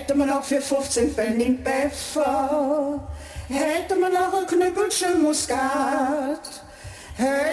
Hätte man auch für 15 Pfennig Pfeffer, hätte man auch ein Knüppelchen Muskat,